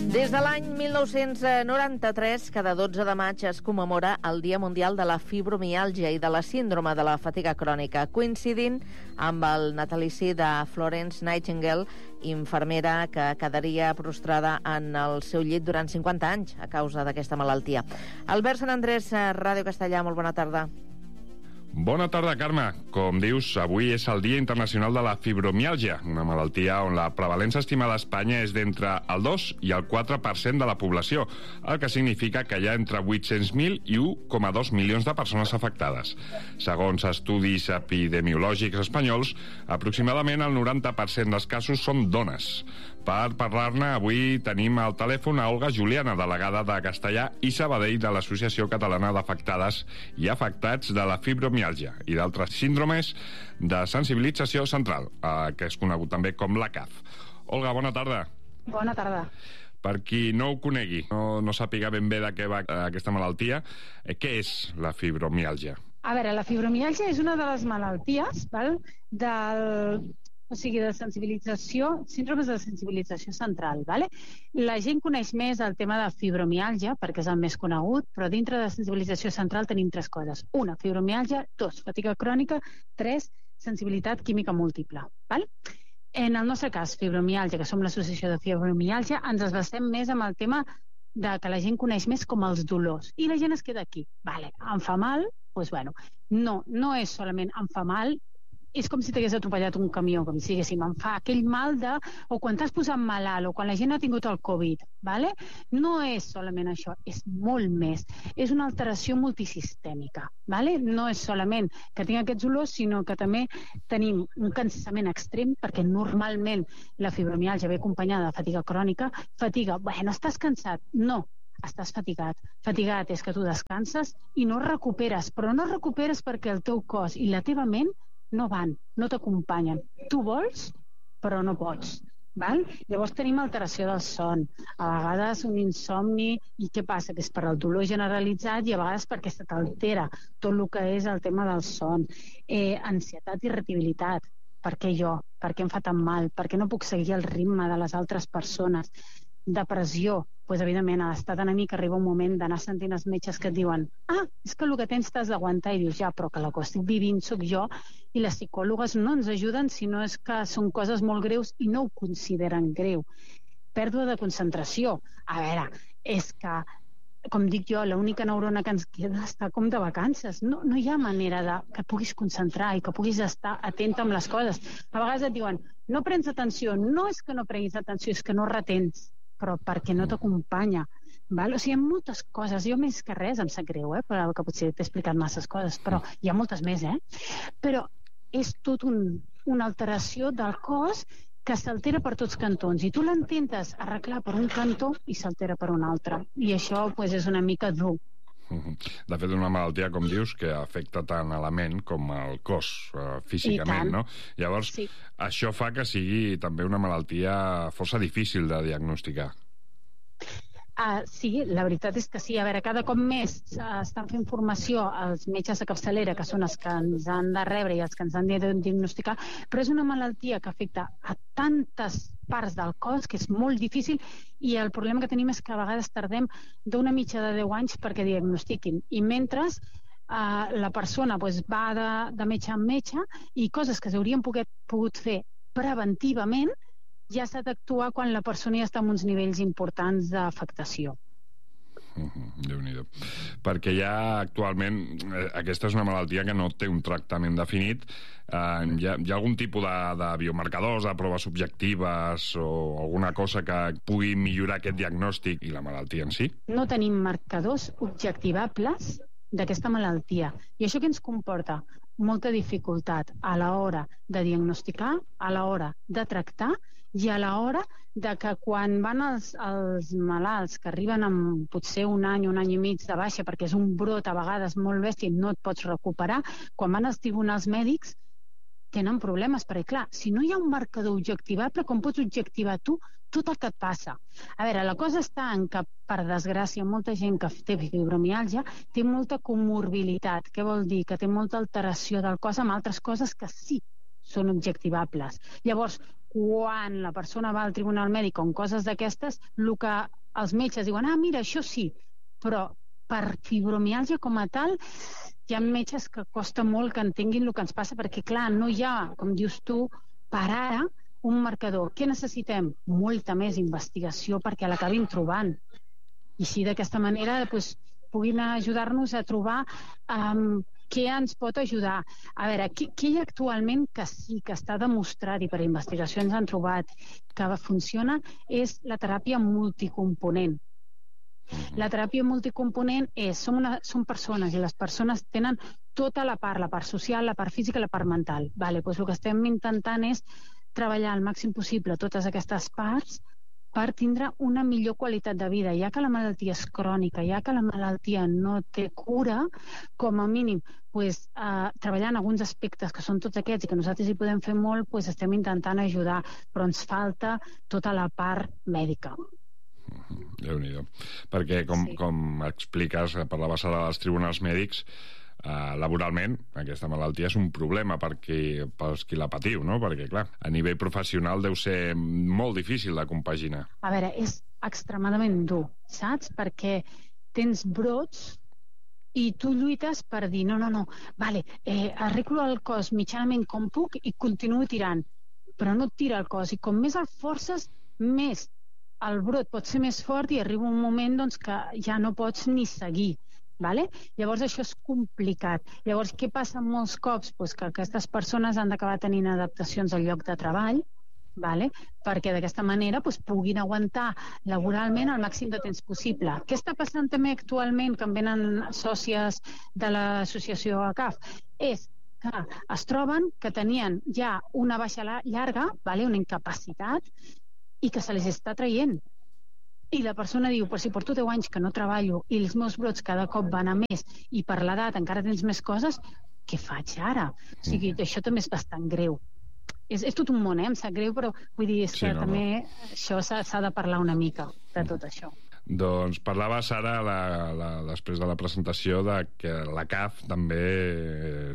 Des de l'any 1993, cada 12 de maig es commemora el Dia Mundial de la Fibromiàlgia i de la Síndrome de la Fatiga Crònica, coincidint amb el natalici de Florence Nightingale, infermera que quedaria prostrada en el seu llit durant 50 anys a causa d'aquesta malaltia. Albert Sant Andrés, Ràdio Castellà, molt bona tarda. Bona tarda, Carme. Com dius, avui és el Dia Internacional de la Fibromiàlgia, una malaltia on la prevalença estimada a Espanya és d'entre el 2 i el 4% de la població, el que significa que hi ha entre 800.000 i 1,2 milions de persones afectades. Segons estudis epidemiològics espanyols, aproximadament el 90% dels casos són dones. Per parlar-ne, avui tenim al telèfon a Olga Juliana, delegada de Castellà i Sabadell de l'Associació Catalana d'Afectades i Afectats de la Fibromiàlgia i d'altres síndromes de sensibilització central, que és conegut també com la CAF. Olga, bona tarda. Bona tarda. Per qui no ho conegui, no sàpiga ben bé de què va aquesta malaltia, què és la fibromiàlgia? A veure, la fibromiàlgia és una de les malalties de sensibilització, síndromes de sensibilització central. La gent coneix més el tema de fibromiàlgia perquè és el més conegut, però dintre de sensibilització central tenim 3 coses. 1, fibromiàlgia, 2, fatiga crònica, 3, sensibilitat química múltiple. En el nostre cas, fibromiàlgia, que som l'associació de fibromiàlgia, ens esbastem més amb el tema de que la gent coneix més com els dolors. I la gent es queda aquí. Em fa mal? Doncs no és solament em fa mal, és com si t'hagués atropellat un camió, com si diguéssim, em fa aquell mal o quan t'has posat malalt, o quan la gent ha tingut el Covid, no és solament això, és molt més. És una alteració multisistèmica, no és solament que tinc aquests dolors, sinó que també tenim un cansament extrem, perquè normalment la fibromiàlgia ve acompanyada de fatiga crònica. Fatiga, estàs cansat? No, estàs fatigat. Fatigat és que tu descanses i no recuperes, però no recuperes perquè el teu cos i la teva ment no van, no t'acompanyen. Tu vols, però no pots. Llavors tenim alteració del son, a vegades un insomni, i què passa? Que és per al dolor generalitzat i a vegades perquè se t'altera tot el que és el tema del son. Ansietat i irritabilitat. Per què jo? Per què em fa tan mal? Per què no puc seguir el ritme de les altres persones? Depressió. Doncs evidentment a l'estat anèmic arriba un moment d'anar sentint els metges que et diuen és que el que tens t'has d'aguantar, i dius però que la que estic vivint sóc jo, i les psicòlogues no ens ajuden si no és que són coses molt greus i no ho consideren greu. Pèrdua de concentració. A veure, és que, com dic jo, l'única neurona que ens queda està com de vacances. No hi ha manera que puguis concentrar i que puguis estar atenta amb les coses. A vegades et diuen, no prens atenció. No és que no prenguis atenció, és que no retens, però perquè no t'acompanya. O sigui, hi ha moltes coses. Jo més que res em sap greu, perquè potser t'he explicat masses coses, però hi ha moltes més, Però és tot una alteració del cos que s'altera per tots cantons, i tu l'intentes arreglar per un cantó i s'altera per un altre. I això és una mica dur. De fet, una malaltia, com dius, que afecta tant a la ment com al cos, físicament, no? Llavors, això fa que sigui també una malaltia força difícil de diagnosticar. Sí, la veritat és que sí. A veure, cada cop més estan fent formació els metges de capçalera, que són els que ens han de rebre i els que ens han de diagnosticar, però és una malaltia que afecta a tantes parts del cos que és molt difícil, i el problema que tenim és que a vegades tardem d'una mitja de 10 anys perquè diagnostiquin, i mentre la persona va de metge en metge, i coses que s'haurien pogut fer preventivament ja s'ha d'actuar quan la persona ja està en uns nivells importants d'afectació. Déu-n'hi-do. Perquè ja actualment aquesta és una malaltia que no té un tractament definit. Hi ha algun tipus de biomarcadors, de proves objectives o alguna cosa que pugui millorar aquest diagnòstic i la malaltia en si? No tenim marcadors objectivables d'aquesta malaltia. I això què ens comporta? Molta dificultat a l'hora de diagnosticar, a l'hora de tractar i a l'hora de que quan van els malalts que arriben amb potser un any i mig de baixa perquè és un brot a vegades molt bèstia i no et pots recuperar, quan van als tribunals mèdics tenen problemes, perquè clar, si no hi ha un marcador objectivable, com pots objectivar tu tot el que et passa? A veure, la cosa està en que, per desgràcia, molta gent que té fibromiàlgia té molta comorbilitat. Què vol dir? Que té molta alteració del cos amb altres coses que sí són objectivables. Llavors, quan la persona va al tribunal mèdic o en coses d'aquestes, el que els metges diuen, mira, això sí, però per fibromiàlgia com a tal, hi ha metges que costa molt que entenguin el que ens passa, perquè, clar, no hi ha, com dius tu, per ara, un marcador. Què necessitem? Molta més investigació perquè l'acabin trobant. I així, d'aquesta manera, puguin ajudar-nos a trobar què ens pot ajudar. A veure, què hi ha actualment que sí que està demostrat i per investigacions han trobat que funciona és la teràpia multicomponent. La teràpia multicomponent són persones i les persones tenen tota la part social, la part física i la part mental. El que estem intentant és treballar al màxim possible totes aquestes parts per tindre una millor qualitat de vida. Ja que la malaltia és crònica, ja que la malaltia no té cura, com a mínim, treballant alguns aspectes que són tots aquests i que nosaltres hi podem fer molt, estem intentant ajudar, però ens falta tota la part mèdica. Déu-n'hi-do. Perquè, com expliques, parlaves ara dels tribunals mèdics, laboralment aquesta malaltia és un problema pels qui la patiu, no? Perquè, clar, a nivell professional deu ser molt difícil de compaginar. A veure, és extremadament dur, saps? Perquè tens brots i tu lluites per dir no, arreglo el cos mitjanament com puc i continuo tirant, però no et tira el cos, i com més el forces, més el brot pot ser més fort i arriba un moment que ja no pots ni seguir. Llavors això és complicat. Llavors què passa molts cops? Que aquestes persones han d'acabar tenint adaptacions al lloc de treball, perquè d'aquesta manera puguin aguantar laboralment el màxim de temps possible. Què està passant també actualment, que em venen sòcies de l'associació ACAF? És que es troben que tenien ja una baixa llarga, una incapacitat, i que se les està traient. I la persona diu, però si porto 10 anys que no treballo i els meus brots cada cop van a més i per l'edat encara tens més coses, què faig ara? O sigui, això també és bastant greu. És tot un món, em sap greu, però vull dir, és que també això s'ha de parlar una mica de tot això. Doncs parlaves ara, després de la presentació, de que la CAF també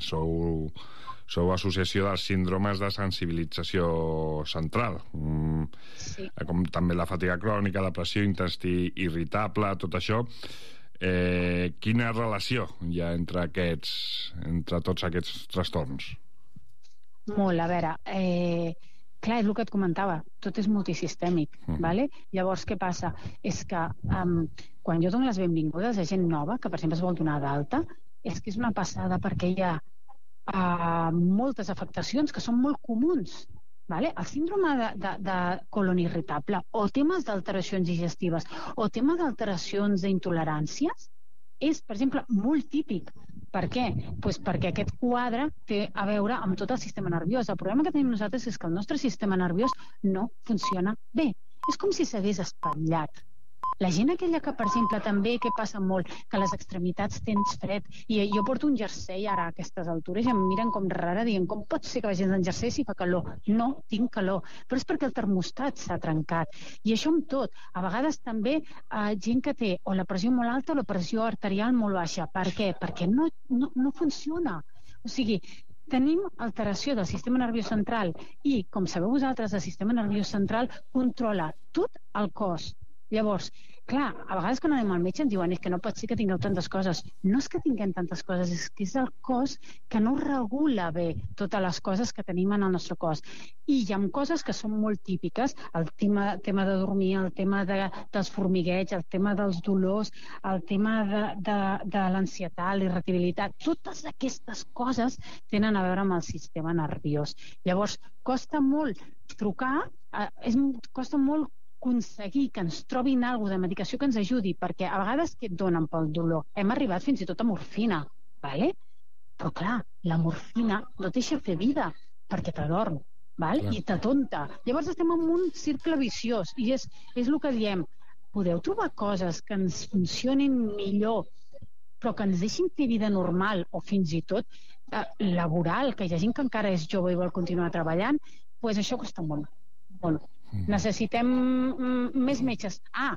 sou associació dels síndromes de sensibilització central, com també la fatiga crònica, depressió, intestí irritable, tot això. Quina relació hi ha entre tots aquests trastorns? Molt, a veure, clar, és el que et comentava, tot és multisistèmic, Llavors, què passa? És que quan jo dono les benvingudes a gent nova, que per exemple es vol donar d'alta, és que és una passada perquè hi ha moltes afectacions que són molt comuns. El síndrome de colon irritable o temes d'alteracions digestives o tema d'alteracions d'intoleràncies és, per exemple, molt típic. Per què? Perquè aquest quadre té a veure amb tot el sistema nerviós. El problema que tenim nosaltres és que el nostre sistema nerviós no funciona bé. És com si s'hagués espatllat. La gent aquella que, per exemple, també, què passa molt? Que a les extremitats tens fred. I jo porto un jersei ara a aquestes altures i em miren com rara, dient, com pot ser que vagis en jersei si fa calor? No, tinc calor. Però és perquè el termostat s'ha trencat. I això amb tot. A vegades també gent que té o la pressió molt alta o la pressió arterial molt baixa. Per què? Perquè no funciona. O sigui, tenim alteració del sistema nerviós central i, com sabeu vosaltres, el sistema nerviós central controla tot el cos. Llavors, clar, a vegades quan anem al metge ens diuen que no pot ser que tingueu tantes coses. No és que tinguem tantes coses, és que és el cos que no regula bé totes les coses que tenim en el nostre cos. I hi ha coses que són molt típiques, el tema de dormir, el tema dels formigueig, el tema dels dolors, el tema de l'ansietat, l'irritabilitat, totes aquestes coses tenen a veure amb el sistema nerviós. Llavors, costa molt trucar, costa molt aconseguir que ens trobin alguna de medicació que ens ajudi, perquè a vegades que et donen pel dolor? Hem arribat fins i tot a morfina, però clar, la morfina no et deixa fer vida, perquè t'adorm, i t'atonta. Llavors estem en un cercle viciós, i és el que diem, podeu trobar coses que ens funcionin millor, però que ens deixin fer vida normal, o fins i tot laboral, que hi ha gent que encara és jove i vol continuar treballant, doncs això costa molt, molt. Necessitem més metges.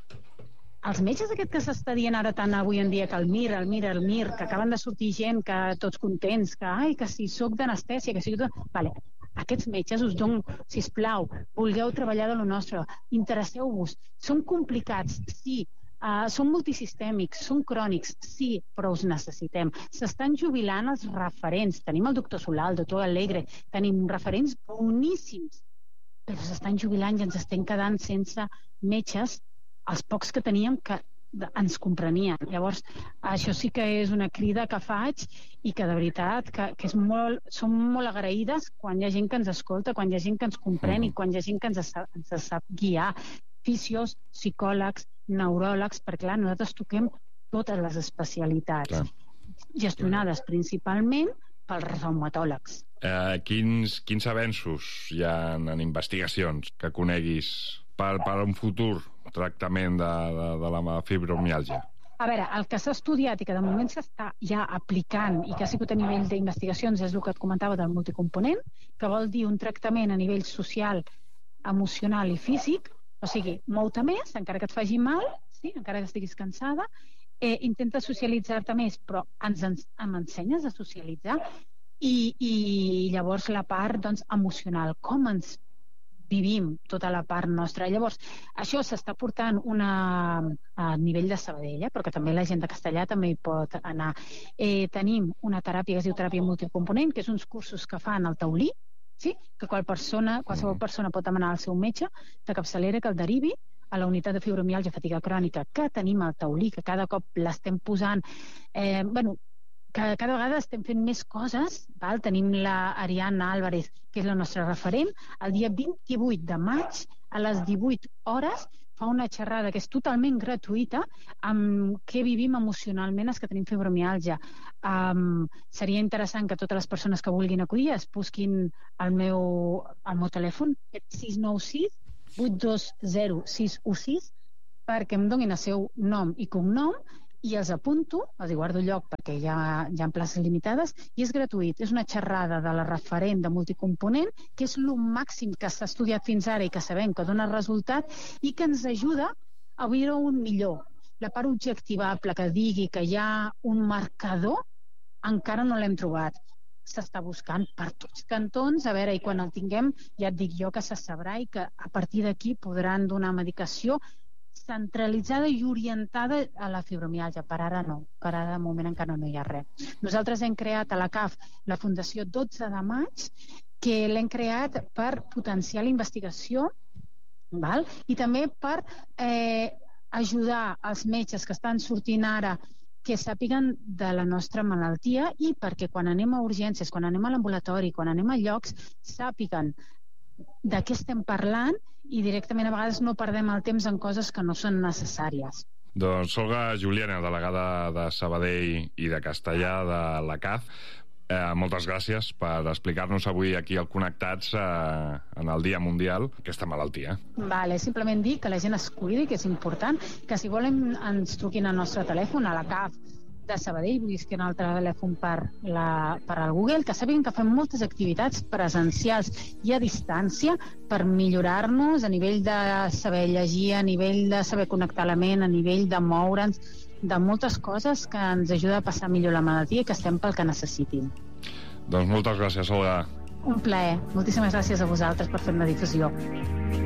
Els metges aquest que s'està dient ara tant avui en dia, que el MIR, que acaben de sortir gent, que tots contents, que si soc d'anestèsia, que si... aquests metges us dono, sisplau, vulgueu treballar de lo nostre, interesseu-vos. Són complicats, sí, són multisistèmics, són crònics, sí, però us necessitem. S'estan jubilant els referents. Tenim el doctor Solà, el doctor Alegre, tenim referents boníssims, però s'estan jubilant i ens estem quedant sense metges, els pocs que teníem que ens comprenien. Llavors, això sí que és una crida que faig i que de veritat que som molt agraïdes quan hi ha gent que ens escolta, quan hi ha gent que ens comprèn i quan hi ha gent que ens sap guiar. Fisios, psicòlegs, neuròlegs, perquè clar, nosaltres toquem totes les especialitats, gestionades principalment pels reumatòlegs. Quins avenços hi ha en investigacions que coneguis per un futur tractament de la fibromiàlgia? A veure, el que s'ha estudiat i que de moment s'està ja aplicant i que ha sigut a nivell d'investigacions és el que et comentava del multicomponent, que vol dir un tractament a nivell social, emocional i físic. O sigui, mou-te més, encara que et faci mal, sí? Encara que estiguis cansada, intenta socialitzar-te més, però m'ensenyes a socialitzar i llavors la part emocional, com ens vivim tota la part nostra. Llavors, això s'està portant a nivell de Sabadell, però que també la gent de Castellà també hi pot anar. Tenim una teràpia que es diu teràpia multicomponent, que és uns cursos que fan al taulí, sí? Que qualsevol persona pot demanar al seu metge de capçalera que el derivi a la unitat de fibromiàlgia fatiga crònica que tenim al taulí, que cada cop l'estem posant... que cada vegada estem fent més coses. Tenim la Ariadna Álvarez, que és la nostra referent. El dia 28 de maig, a les 18 hores, fa una xerrada que és totalment gratuïta amb què vivim emocionalment els que tenim fibromiàlgia. Seria interessant que totes les persones que vulguin acudir es busquin el meu telèfon, 696 820 616, perquè em donin el seu nom i cognom i els apunto, els hi guardo lloc perquè hi ha places limitades, i és gratuït. És una xerrada de la referent de multicomponent, que és el màxim que s'ha estudiat fins ara i que sabem que dona resultat i que ens ajuda a viure un millor. La part objectivable que digui que hi ha un marcador encara no l'hem trobat. S'està buscant per tots cantons, a veure, i quan el tinguem ja et dic jo que se sabrà i que a partir d'aquí podran donar medicació centralitzada i orientada a la fibromiàlgia. Per ara no, per ara de moment encara no hi ha res. Nosaltres hem creat a la CAF la Fundació 12 de maig, que l'hem creat per potenciar la investigació, i també per ajudar els metges que estan sortint ara que sàpiguen de la nostra malaltia i perquè quan anem a urgències, quan anem a l'ambulatori, quan anem a llocs, sàpiguen de què estem parlant i directament a vegades no perdem el temps en coses que no són necessàries. Doncs Olga Juliana, delegada de Sabadell i de Castellà de la CAF, moltes gràcies per explicar-nos avui aquí al Connectats en el Dia Mundial aquesta malaltia. Simplement dir que la gent es cuidi, que és important, que si volen ens truquin al nostre telèfon, a la CAF de Sabadell, vull dir que hi ha un altre telèfon per al Google, que sàpiguen que fem moltes activitats presencials i a distància per millorar-nos a nivell de saber llegir, a nivell de saber connectar la ment, a nivell de moure'ns, de moltes coses que ens ajuda a passar millor la malaltia i que estem pel que necessitin. Doncs moltes gràcies, Olga. Un plaer. Moltíssimes gràcies a vosaltres per fer una difusió.